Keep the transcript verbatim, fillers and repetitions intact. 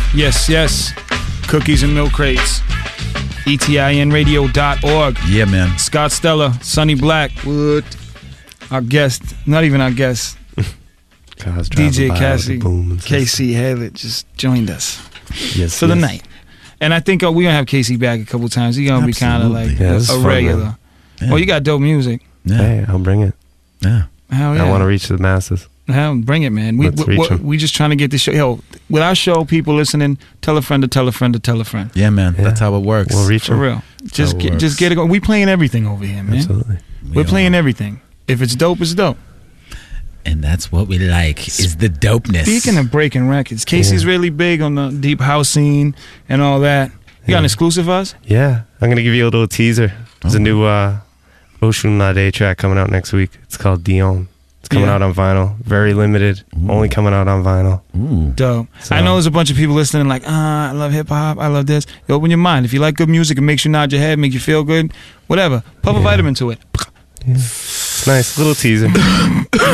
Yes, yes. Cookies and Milk Crates. E T I N radio dot org. Yeah, man. Scott Stella, Sonny Black. What? Our guest, not even our guest, D J Cassie, K C Haylett just joined us yes, for the yes. night. And I think uh, we're going to have Casey back a couple times. He's going to be kind of like Yeah, this a is fun, regular. man. Yeah. Well, you got dope music. Yeah. Hey, I'll bring it. Yeah. Hell yeah. I want to reach the masses. Hell, bring it, man. We Let's we, reach we, 'em. we just trying to get this show. Yo, with our show, people listening, tell a friend to tell a friend to tell a friend. Yeah, man. Yeah. That's how it works. We'll reach For them. real. Just how it get, works. just get it going. We playing everything over here, man. Absolutely. We're We playing are. everything. If it's dope, it's dope. And that's what we like, is the dopeness. Speaking of breaking records, Casey's Yeah. really big on the deep house scene and all that. You got an Yeah. exclusive for us? Yeah, I'm gonna give you a little teaser. There's Oh. a new uh, Oshun Lade track coming out next week. It's called Dion. It's coming Yeah. out on vinyl. Very limited. Ooh. Only coming out on vinyl. Ooh. Dope. So- I know there's a bunch of people listening like, ah, I love hip hop, I love this. Yo, open your mind. If you like good music, it makes you nod your head, make you feel good, whatever. Pop a Yeah. vitamin to it. Yeah. It's nice. Little teaser.